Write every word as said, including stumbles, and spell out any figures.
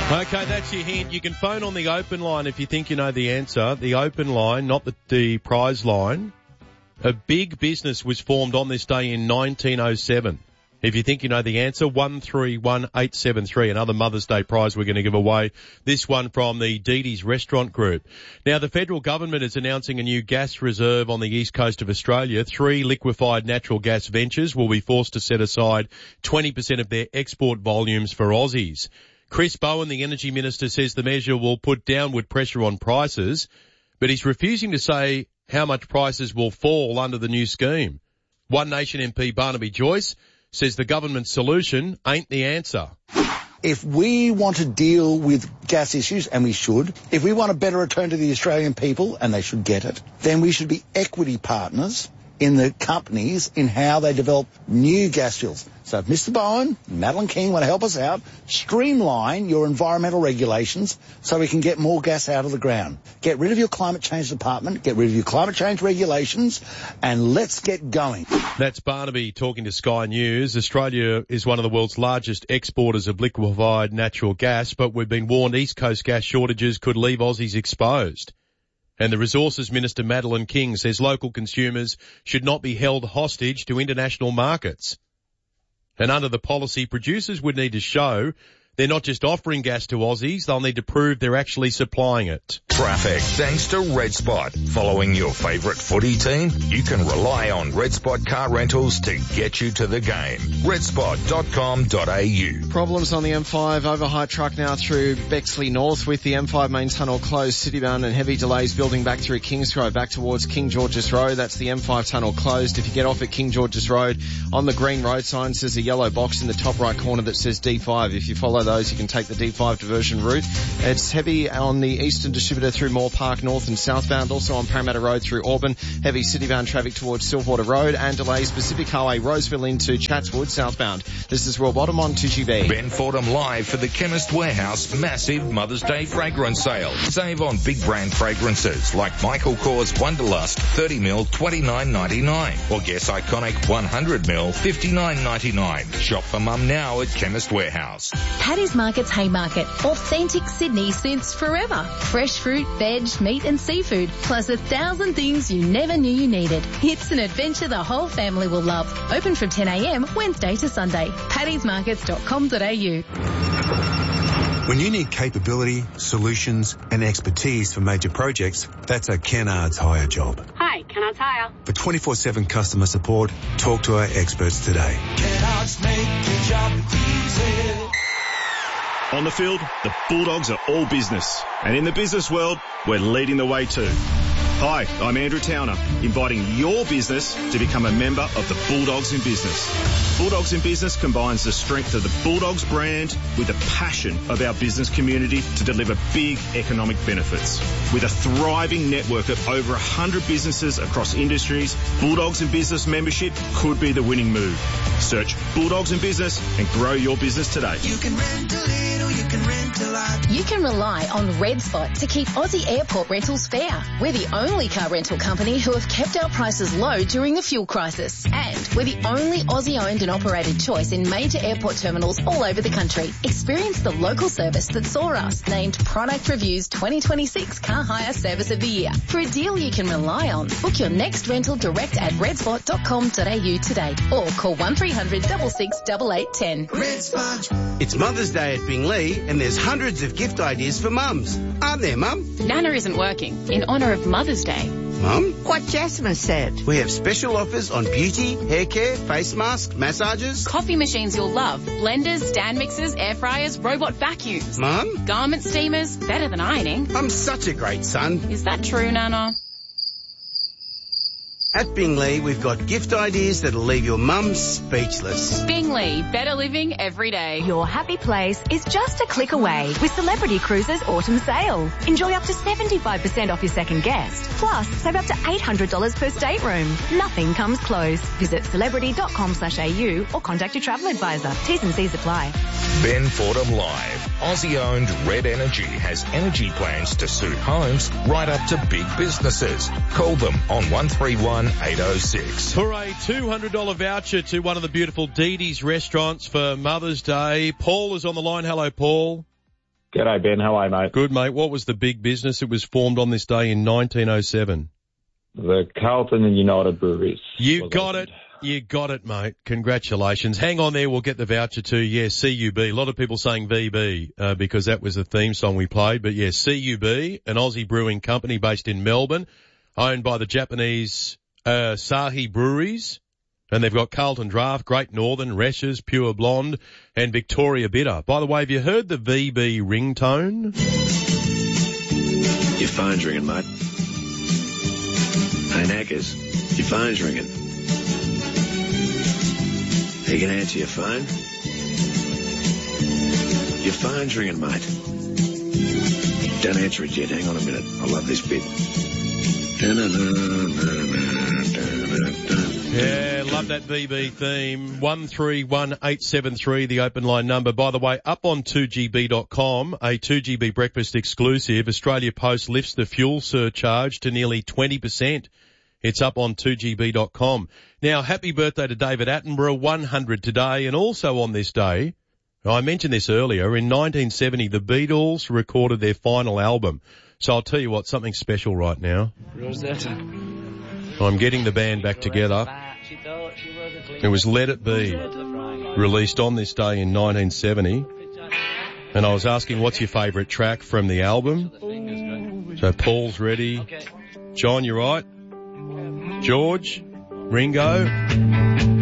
Okay, that's your hint. You can phone on the open line if you think you know the answer. The open line, not the, the prize line. A big business was formed on this day in nineteen oh seven. If you think you know the answer, one three one eight seven three. Another Mother's Day prize we're going to give away. This one from the Dee Dee's Restaurant Group. Now, the federal government is announcing a new gas reserve on the east coast of Australia. Three liquefied natural gas ventures will be forced to set aside twenty percent of their export volumes for Aussies. Chris Bowen, the Energy Minister, says the measure will put downward pressure on prices, but he's refusing to say how much prices will fall under the new scheme. One Nation M P Barnaby Joyce says the government's solution ain't the answer. If we want to deal with gas issues, and we should, if we want a better return to the Australian people, and they should get it, then we should be equity partners in the companies in how they develop new gas fields. So if Mister Bowen, Madeline King want to help us out, streamline your environmental regulations so we can get more gas out of the ground. Get rid of your climate change department, get rid of your climate change regulations, and let's get going. That's Barnaby talking to Sky News. Australia is one of the world's largest exporters of liquefied natural gas, but we've been warned East Coast gas shortages could leave Aussies exposed. And the Resources Minister, Madeline King, says local consumers should not be held hostage to international markets. And under the policy, producers would need to show they're not just offering gas to Aussies, they'll need to prove they're actually supplying it. Traffic thanks to Red Spot. Following your favourite footy team, you can rely on Red Spot car rentals to get you to the game. red spot dot com dot a u. Problems on the M five, overhigh truck now through Bexley North with the M five main tunnel closed, citybound, and heavy delays building back through Kingsgrove back towards King George's Road. That's the M five tunnel closed. If you get off at King George's Road, on the green road signs there's a yellow box in the top right corner that says D five. If you follow those, you can take the D five diversion route. It's heavy on the eastern distributor through Moore Park North and southbound, also on Parramatta Road through Auburn. Heavy citybound traffic towards Silverwater Road, and delays Pacific Highway Roseville into Chatswood southbound. This is Royal Bottom on two G B. Ben Fordham live for the Chemist Warehouse massive Mother's Day fragrance sale. Save on big brand fragrances like Michael Kors Wonderlust thirty mil twenty-nine ninety-nine, or Guess Iconic one hundred mil fifty-nine ninety-nine. Shop for mum now at Chemist Warehouse. Paddy's Market's Haymarket. Authentic Sydney suits forever. Fresh fruit, veg, meat and seafood, plus a thousand things you never knew you needed. It's an adventure the whole family will love. Open from ten a m Wednesday to Sunday. paddys markets dot com dot a u. When you need capability, solutions and expertise for major projects, that's a Kennards Hire job. Hi, Kennards Hire. For twenty-four seven customer support, talk to our experts today. Kennards make your job easy. On the field, the Bulldogs are all business. And in the business world, we're leading the way too. Hi, I'm Andrew Towner, inviting your business to become a member of the Bulldogs in Business. Bulldogs in Business combines the strength of the Bulldogs brand with the passion of our business community to deliver big economic benefits. With a thriving network of over one hundred businesses across industries, Bulldogs in Business membership could be the winning move. Search Bulldogs in Business and grow your business today. You can rent a little, you can rent a lot. You can rely on Red Spot to keep Aussie airport rentals fair. We're the only car rental company who have kept our prices low during the fuel crisis. And we're the only Aussie-owned and operated choice in major airport terminals all over the country. Experience the local service that saw us named Product Review's twenty twenty-six Car Hire Service of the Year. For a deal you can rely on, book your next rental direct at red spot dot com dot a u today or call one three hundred six six eight eight one zero. Red Spot. It's Mother's Day at Bingley and there's hundreds of gift ideas for mums. Aren't there, Mum? Nana isn't working in honour of Mother's Day. Mum? What Jasmine said. We have special offers on beauty, hair care, face masks, massages. Coffee machines you'll love. Blenders, stand mixers, air fryers, robot vacuums. Mum? Garment steamers, better than ironing. I'm such a great son. Is that true, Nana? At Bingley, we've got gift ideas that'll leave your mum speechless. Bingley, better living every day. Your happy place is just a click away with Celebrity Cruises Autumn Sale. Enjoy up to seventy-five percent off your second guest. Plus, save up to eight hundred dollars per stateroom. Nothing comes close. Visit celebrity dot com slash a u or contact your travel advisor. T's and C's apply. Ben Fordham Live. Aussie-owned Red Energy has energy plans to suit homes right up to big businesses. Call them on one three one eight oh six. For a two hundred dollars voucher to one of the beautiful Dee Dee's restaurants for Mother's Day. Paul is on the line. Hello, Paul. G'day, Ben. How are you, mate? Good, mate. What was the big business that was formed on this day in nineteen oh seven? The Carlton and United Breweries. You got it. You got it, mate. Congratulations. Hang on there. We'll get the voucher too. Yeah, C U B. A lot of people saying V B, uh, because that was the theme song we played. But yeah, C U B, an Aussie brewing company based in Melbourne, owned by the Japanese, uh, Sahi Breweries. And they've got Carlton Draft, Great Northern, Resch's, Pure Blonde, and Victoria Bitter. By the way, have you heard the V B ringtone? Your phone's ringing, mate. Hey, Knackers, your phone's ringing. Are you going to answer your phone? Your phone's ringing, mate. Don't answer it yet. Hang on a minute. I love this bit. Yeah, love that V B theme. one three one eight seven three, the open line number. By the way, up on two G B dot com, a two G B breakfast exclusive, Australia Post lifts the fuel surcharge to nearly twenty percent. It's up on two G B dot com. Now, happy birthday to David Attenborough, one hundred today, and also on this day, I mentioned this earlier, in nineteen seventy, the Beatles recorded their final album. So I'll tell you what, something special right now. Rosetta. I'm getting the band back together. It was Let It Be, released on this day in nineteen seventy. And I was asking, what's your favourite track from the album? So Paul's ready. John, you're right. George, Ringo.